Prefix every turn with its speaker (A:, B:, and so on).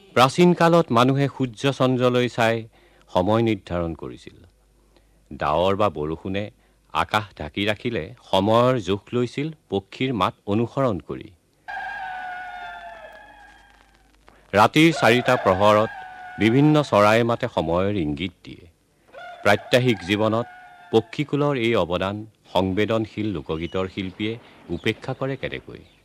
A: প্ৰাচীন কালত মানুহে সূৰ্য চন্দ্ৰলৈ চাই সময় নিৰ্ধাৰণ কৰিছিল। ডাৱৰ বা বৰষুণে আকাশ ঢাকি ৰাখিলে সময়ৰ জোখ লৈছিল পক্ষীৰ মাত অনুসৰণ কৰি। ৰাতিৰ 4টা প্ৰহৰত বিভিন্ন চৰাই মাতে সময়ৰ ইংগিত দিয়ে। প্ৰাত্যহিক জীৱনত পক্ষীকুলৰ এই অৱদান সংবেদনশীল লোকগীতৰ শিল্পীয়ে উপেক্ষা কৰে কেনেকৈ?